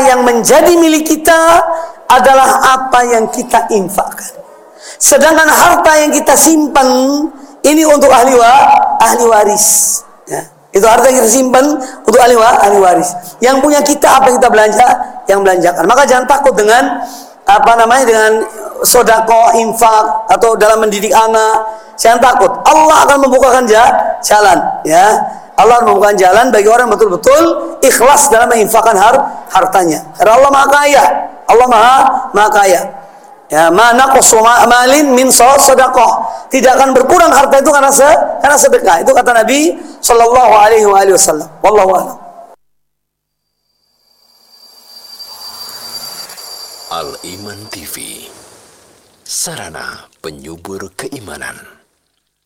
yang menjadi milik kita adalah apa yang kita infakkan. Sedangkan harta yang kita simpan ini untuk ahli waris. Ya. Itu harta yang kita simpan untuk ahli waris. Yang punya kita apa yang kita yang belanjakan. Maka jangan takut dengan dengan sedekah, infak atau dalam mendidik anak. Jangan takut. Allah akan membukakan jalan, ya. Allah membukakan jalan bagi orang betul-betul ikhlas dalam menginfakkan hartanya. Karena Allah Maha Kaya. Allah Maha Kaya. Ya, ma naqsu malin min shadaqah. Tidak akan berkurang harta itu karena sedekah. Itu kata Nabi sallallahu alaihi wasallam. Wallahu a'lam. Al Iman TV, sarana penyubur keimanan.